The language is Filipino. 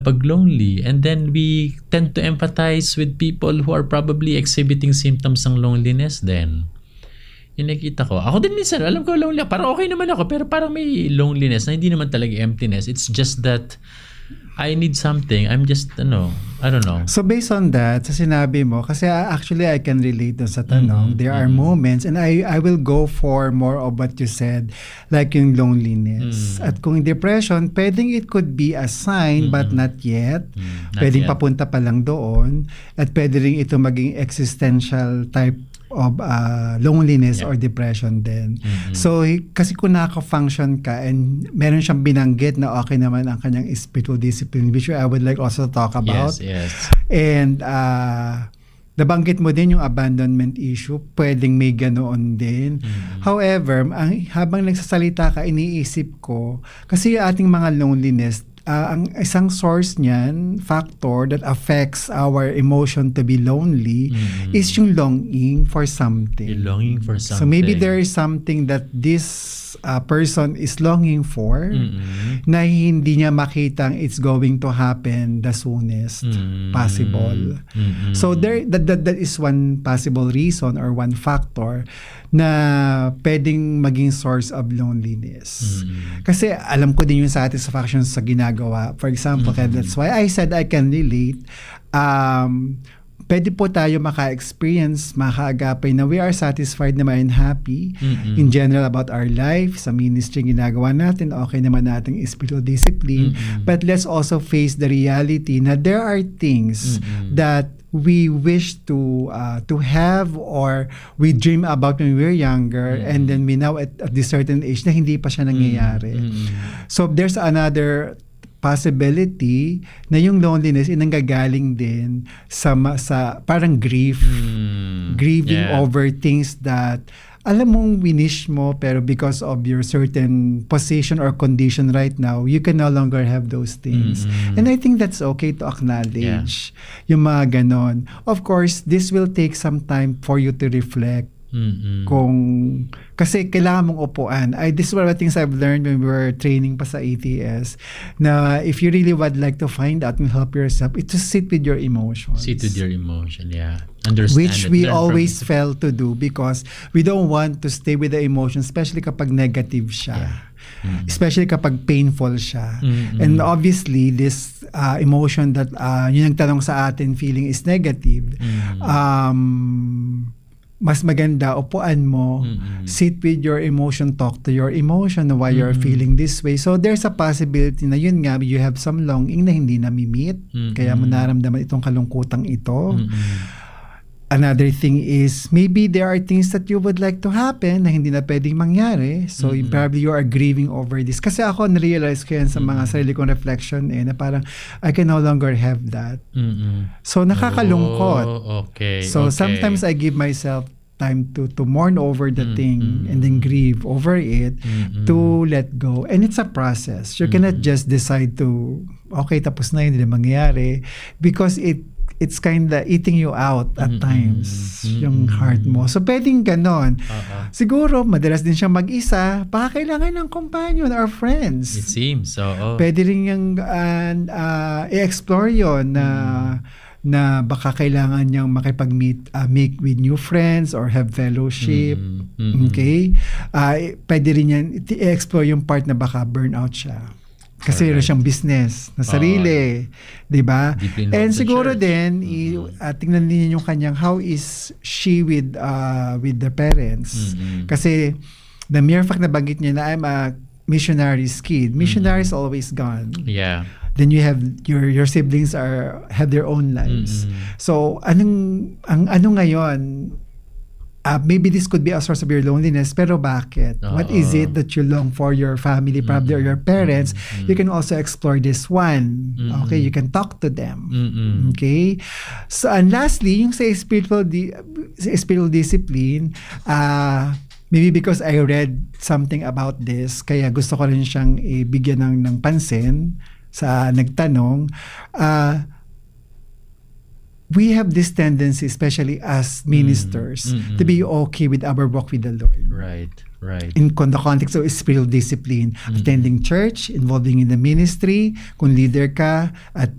pag lonely, and then we tend to empathize with people who are probably exhibiting symptoms ng loneliness then. Yung nakita ko, ako din minsan, alam ko lonely, parang okay naman ako, pero parang may loneliness na hindi naman talaga emptiness. It's just that I need something. I'm just, I don't know. So based on that, sa sinabi mo, kasi actually I can relate dun sa tanong, there are moments, and I will go for more of what you said, like yung loneliness. At kung depression, pwedeng it could be a sign, but not yet. Pwedeng papunta pa lang doon. At pwede rin ito maging existential type of loneliness or depression din. So, kasi kung naka-function ka and meron siyang binanggit na okay naman ang kanyang spiritual discipline, which I would like also to talk about. Yes. And nabanggit mo din yung abandonment issue, pwedeng may ganoon din. However, habang nagsasalita ka, iniisip ko, kasi yung ating mga loneliness, ang isang source niyan, factor that affects our emotion to be lonely is yung longing for something. You're longing for something. So maybe there is something that this person is longing for na hindi niya makitang it's going to happen the soonest possible. So that is one possible reason or one factor na pwedeng maging source of loneliness. Kasi alam ko din yung satisfaction sa ginagawa. For example, that's why I said I can relate. Pwede po tayo maka-experience, maka-agapay na we are satisfied naman and happy in general about our life, sa ministry ginagawa natin, okay naman nating spiritual discipline. But let's also face the reality na there are things that we wish to have or we dream about when we were younger and then we now at this certain age na hindi pa siya nangyayari. So there's another possibility na yung loneliness ay nanggagaling din sa parang grief. Grieving over things that alam mong winish mo pero because of your certain position or condition right now, you can no longer have those things. And I think that's okay to acknowledge yung mga ganon. Of course, this will take some time for you to reflect. Kasi kailangan mong upuan. This is one of the things I've learned when we were training pa sa ATS, na if you really would like to find out and help yourself, it's to sit with your emotions. Sit with your emotion, understand which it, we always fail to do because we don't want to stay with the emotion, especially kapag negative siya. Especially kapag painful siya. And obviously, this emotion that yun ang tanong sa atin, feeling is negative, mas maganda, upuan mo, sit with your emotion, talk to your emotion why you're feeling this way. So there's a possibility na yun nga, you have some longing na hindi nami-meet, kaya mo naramdaman itong kalungkutang ito. Another thing is, maybe there are things that you would like to happen na hindi na pwedeng mangyari. So probably you are grieving over this. Kasi ako, narealize ko yan sa mga sarili kong reflection na parang, I can no longer have that. So nakakalungkot. So sometimes I give myself time to mourn over the thing and then grieve over it to let go. And it's a process. You cannot just decide to, okay, tapos na yun, hindi na mangyayari. Because it's kinda eating you out at times, yung heart mo. So, pwedeng ganon. Siguro, madalas din siyang mag-isa, baka kailangan ng companion or friends. It seems, so. Pwede rin yung i-explore yun na baka kailangan niyang makipag-meet, make with new friends or have fellowship. Okay? Pwede rin yan, i-explore yung part na baka burnout siya. Kasi meron siyang business na sarili, 'di ba? And siguro din tingnan niyo yung kanyang how is she with the parents. Kasi the mere fact na banggit niya na I'm a missionary's kid. Missionary is always gone. Yeah. Then you have your siblings have their own lives. So ang ngayon, maybe this could be a source of your loneliness, pero bakit? What is it that you long for your family, probably, or your parents? You can also explore this one. Okay, you can talk to them. Okay? So, and lastly, yung sa spiritual discipline, maybe because I read something about this, kaya gusto ko rin siyang ibigyan ng pansin sa nagtanong, we have this tendency, especially as ministers, to be okay with our walk with the Lord. Right. In the context of spiritual discipline, attending church, involving in the ministry, kung leader ka, at